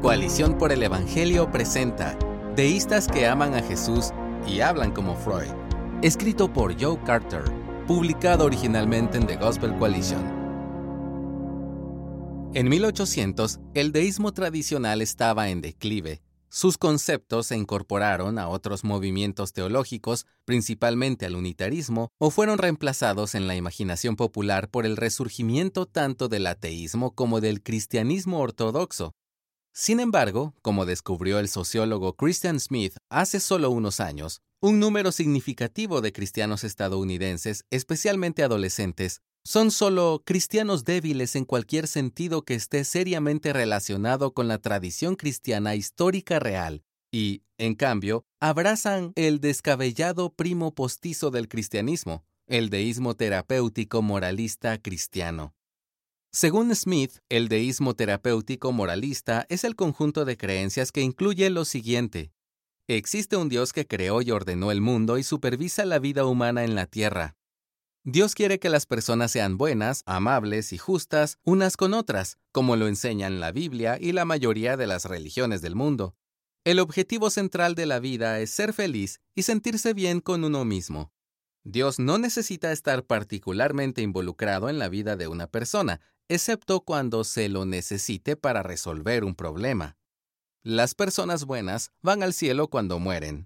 Coalición por el Evangelio presenta Deístas que aman a Jesús y hablan como Freud. Escrito por Joe Carter, publicado originalmente en The Gospel Coalition. En 1800, el deísmo tradicional estaba en declive. Sus conceptos se incorporaron a otros movimientos teológicos, principalmente al unitarismo, o fueron reemplazados en la imaginación popular por el resurgimiento tanto del ateísmo como del cristianismo ortodoxo. Sin embargo, como descubrió el sociólogo Christian Smith hace solo unos años, un número significativo de cristianos estadounidenses, especialmente adolescentes, son solo cristianos débiles en cualquier sentido que esté seriamente relacionado con la tradición cristiana histórica real y, en cambio, abrazan el descabellado primo postizo del cristianismo, el deísmo terapéutico moralista cristiano. Según Smith, el deísmo terapéutico moralista es el conjunto de creencias que incluye lo siguiente. Existe un Dios que creó y ordenó el mundo y supervisa la vida humana en la tierra. Dios quiere que las personas sean buenas, amables y justas unas con otras, como lo enseñan la Biblia y la mayoría de las religiones del mundo. El objetivo central de la vida es ser feliz y sentirse bien con uno mismo. Dios no necesita estar particularmente involucrado en la vida de una persona, excepto cuando se lo necesite para resolver un problema. Las personas buenas van al cielo cuando mueren.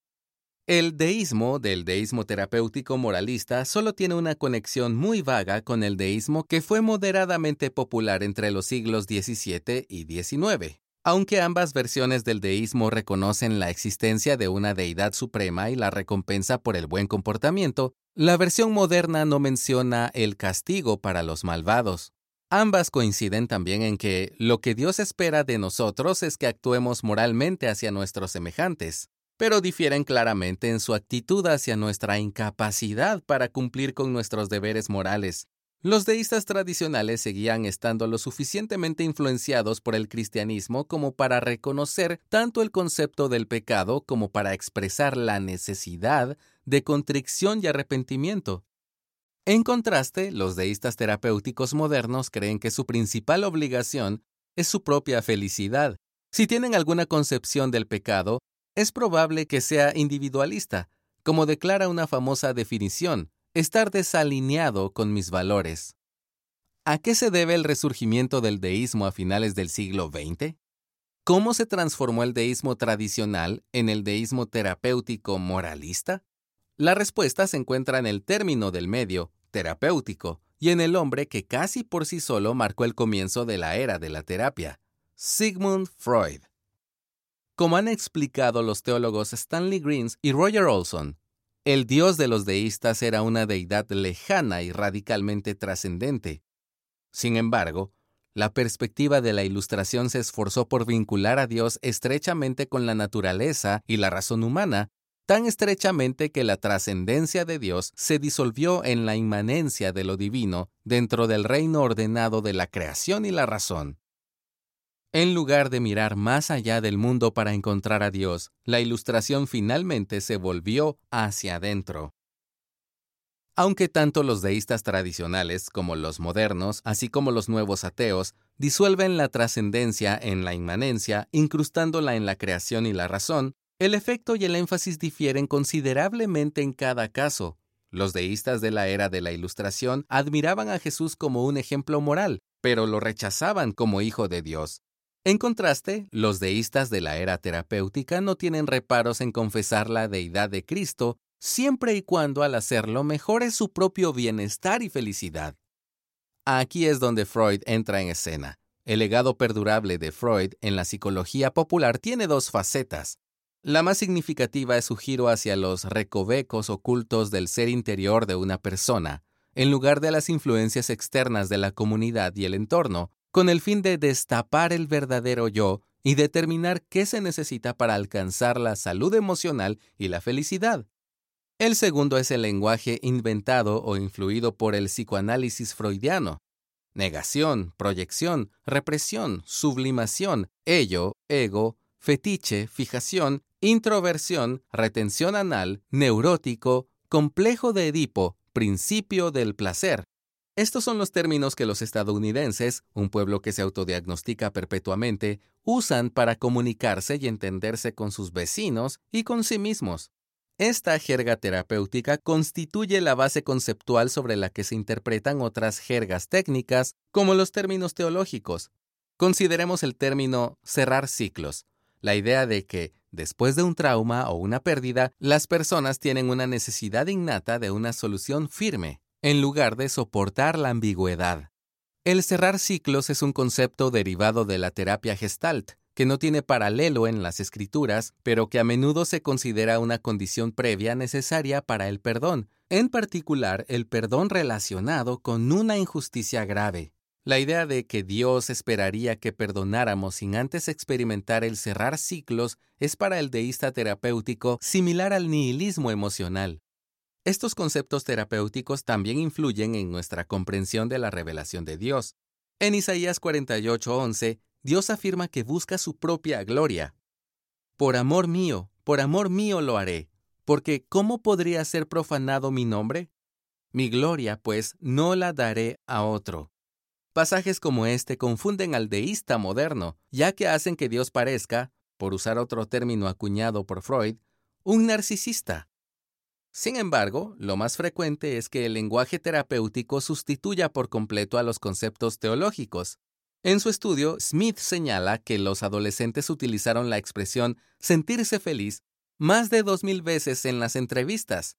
El deísmo del deísmo terapéutico moralista solo tiene una conexión muy vaga con el deísmo que fue moderadamente popular entre los siglos XVII y XIX. Aunque ambas versiones del deísmo reconocen la existencia de una deidad suprema y la recompensa por el buen comportamiento, la versión moderna no menciona el castigo para los malvados. Ambas coinciden también en que lo que Dios espera de nosotros es que actuemos moralmente hacia nuestros semejantes, pero difieren claramente en su actitud hacia nuestra incapacidad para cumplir con nuestros deberes morales. Los deístas tradicionales seguían estando lo suficientemente influenciados por el cristianismo como para reconocer tanto el concepto del pecado como para expresar la necesidad de contrición y arrepentimiento. En contraste, los deístas terapéuticos modernos creen que su principal obligación es su propia felicidad. Si tienen alguna concepción del pecado, es probable que sea individualista, como declara una famosa definición, estar desalineado con mis valores. ¿A qué se debe el resurgimiento del deísmo a finales del siglo XX? ¿Cómo se transformó el deísmo tradicional en el deísmo terapéutico moralista? La respuesta se encuentra en el término del medio, terapéutico, y en el hombre que casi por sí solo marcó el comienzo de la era de la terapia, Sigmund Freud. Como han explicado los teólogos Stanley Greens y Roger Olson, el Dios de los deístas era una deidad lejana y radicalmente trascendente. Sin embargo, la perspectiva de la Ilustración se esforzó por vincular a Dios estrechamente con la naturaleza y la razón humana, tan estrechamente que la trascendencia de Dios se disolvió en la inmanencia de lo divino dentro del reino ordenado de la creación y la razón. En lugar de mirar más allá del mundo para encontrar a Dios, la Ilustración finalmente se volvió hacia adentro. Aunque tanto los deístas tradicionales como los modernos, así como los nuevos ateos, disuelven la trascendencia en la inmanencia, incrustándola en la creación y la razón, el efecto y el énfasis difieren considerablemente en cada caso. Los deístas de la era de la Ilustración admiraban a Jesús como un ejemplo moral, pero lo rechazaban como hijo de Dios. En contraste, los deístas de la era terapéutica no tienen reparos en confesar la deidad de Cristo, siempre y cuando al hacerlo mejore su propio bienestar y felicidad. Aquí es donde Freud entra en escena. El legado perdurable de Freud en la psicología popular tiene dos facetas. La más significativa es su giro hacia los recovecos ocultos del ser interior de una persona, en lugar de las influencias externas de la comunidad y el entorno, con el fin de destapar el verdadero yo y determinar qué se necesita para alcanzar la salud emocional y la felicidad. El segundo es el lenguaje inventado o influido por el psicoanálisis freudiano. Negación, proyección, represión, sublimación, ello, ego, fetiche, fijación, introversión, retención anal, neurótico, complejo de Edipo, principio del placer. Estos son los términos que los estadounidenses, un pueblo que se autodiagnostica perpetuamente, usan para comunicarse y entenderse con sus vecinos y con sí mismos. Esta jerga terapéutica constituye la base conceptual sobre la que se interpretan otras jergas técnicas, como los términos teológicos. Consideremos el término cerrar ciclos, la idea de que, después de un trauma o una pérdida, las personas tienen una necesidad innata de una solución firme, en lugar de soportar la ambigüedad. El cerrar ciclos es un concepto derivado de la terapia Gestalt, que no tiene paralelo en las escrituras, pero que a menudo se considera una condición previa necesaria para el perdón, en particular el perdón relacionado con una injusticia grave. La idea de que Dios esperaría que perdonáramos sin antes experimentar el cerrar ciclos es para el deísta terapéutico similar al nihilismo emocional. Estos conceptos terapéuticos también influyen en nuestra comprensión de la revelación de Dios. En Isaías 48:11, Dios afirma que busca su propia gloria. Por amor mío lo haré, porque ¿cómo podría ser profanado mi nombre? Mi gloria, pues, no la daré a otro. Pasajes como este confunden al deísta moderno, ya que hacen que Dios parezca, por usar otro término acuñado por Freud, un narcisista. Sin embargo, lo más frecuente es que el lenguaje terapéutico sustituya por completo a los conceptos teológicos. En su estudio, Smith señala que los adolescentes utilizaron la expresión sentirse feliz más de 2000 veces en las entrevistas.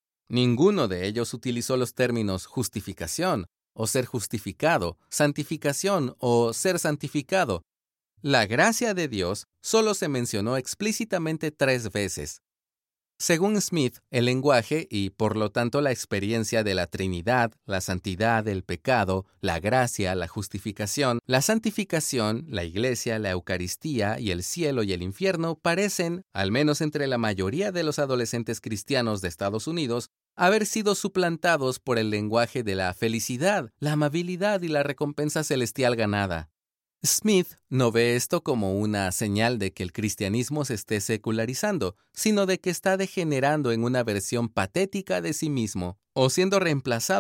Ninguno de ellos utilizó los términos justificación o ser justificado, santificación o ser santificado. La gracia de Dios solo se mencionó explícitamente 3 veces. Según Smith, el lenguaje y, por lo tanto, la experiencia de la Trinidad, la santidad, el pecado, la gracia, la justificación, la santificación, la Iglesia, la Eucaristía y el cielo y el infierno parecen, al menos entre la mayoría de los adolescentes cristianos de Estados Unidos, haber sido suplantados por el lenguaje de la felicidad, la amabilidad y la recompensa celestial ganada. Smith no ve esto como una señal de que el cristianismo se esté secularizando, sino de que está degenerando en una versión patética de sí mismo o siendo reemplazado